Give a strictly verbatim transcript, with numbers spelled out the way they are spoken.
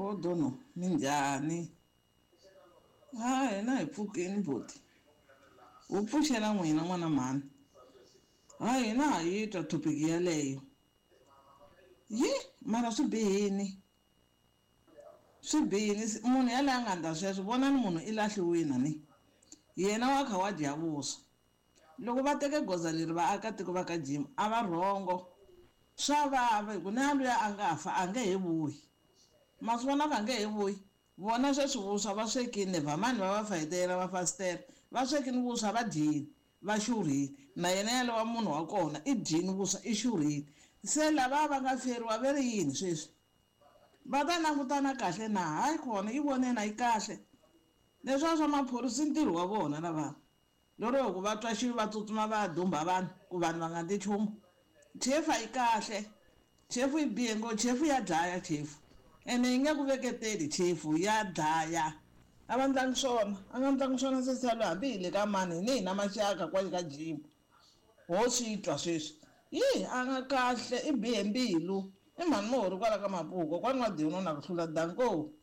Odono, minjhani? Hayi na hi pfukeni buti. U pfuxela n'wina n'wana mhani. Hayi na ha yi twa topic yeleyo. Yi mara swi bihini. Swi bihini munhu yaleyo a nga ndla sweswo vona ni munhu i lahliwini ni. Yena wa kha wa dya vuswa. Loko va teke goza leri vaakatiko va ka Jima a va rhongo. Swa vava hi ku na luya a nga fa a nge he vuyi. Ma swi vona va nge he vuyi. Vona sweswi vuswa va swekini vamani va va fayitela va fastela va swekini vuswa va dyini va xurhile na yena yale wa munhu wa kona i dyini vuswa i xurhile. Se lava va nga feriwa va ri yini sweswi va ta langutana kahle na hayi kona yi vonena yi kahle leswiya swa maphorisa i ntirho wa vona lava lero ku va twa xi va tsutsuma va dumba vanhu ku vanhu va nga ndli nchumu. Chefu yi kahle chefu yi bihe ngo chefu ya dlaya chefu ene yi nge ku veketeli chefu ya dlaya a va ndlangi swona a nga ndlangi swona sesalo hambi hi le ka mani ni hina maxaka kwale ka Jima ho swi twa sweswi yi a nga kahle i bihe mbilu i mhani mohori kwala ka Mapuko kwani n'wadiona na ku hlula danko.